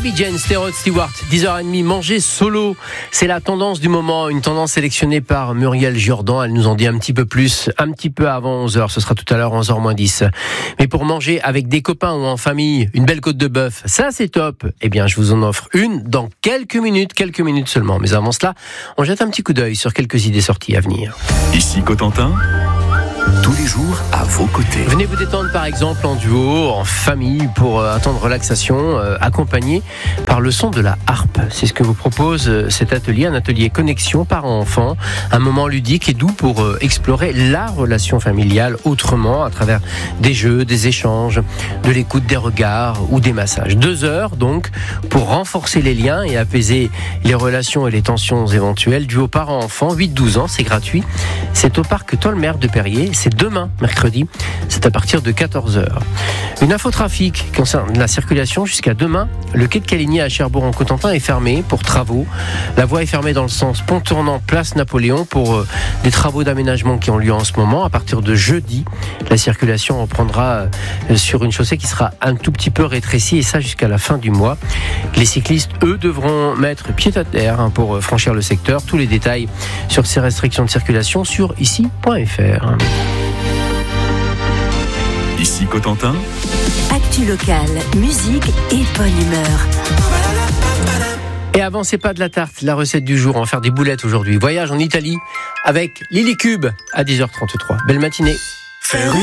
Baby Jane, Rod Stewart, 10h30, manger solo, c'est la tendance du moment, une tendance sélectionnée par Muriel Jordan. Elle nous en dit un petit peu plus, un petit peu avant 11h, ce sera tout à l'heure 11h moins 10. Mais pour manger avec des copains ou en famille, une belle côte de bœuf, ça c'est top. Eh bien, je vous en offre une dans quelques minutes seulement. Mais avant cela, on jette un petit coup d'œil sur quelques idées sorties à venir. Ici Cotentin, tous les jours à vos côtés. Venez vous détendre par exemple en duo, en famille, pour un temps de relaxation, accompagné par le son de la harpe. C'est ce que vous propose cet atelier, un atelier connexion parents-enfants, un moment ludique et doux pour explorer la relation familiale autrement, à travers des jeux, des échanges, de l'écoute, des regards ou des massages. 2 heures donc pour renforcer les liens et apaiser les relations et les tensions éventuelles. Duo parents-enfants, 8-12 ans, c'est gratuit. C'est au parc Tolmer de Perrier. C'est demain, mercredi. C'est à partir de 14h. Une infotrafic concerne la circulation jusqu'à demain. Le quai de Caligny à Cherbourg-en-Cotentin est fermé pour travaux. La voie est fermée dans le sens pont tournant place Napoléon pour des travaux d'aménagement qui ont lieu en ce moment. À partir de jeudi, la circulation reprendra sur une chaussée qui sera un tout petit peu rétrécie et ça jusqu'à la fin du mois. Les cyclistes, eux, devront mettre pied à terre pour franchir le secteur. Tous les détails sur ces restrictions de circulation sur ici.fr. Ici Cotentin, actu locale, musique et bonne humeur. Et avant, c'est pas de la tarte, la recette du jour, on va faire des boulettes aujourd'hui. Voyage en Italie avec Lily Cube à 10h33. Belle matinée.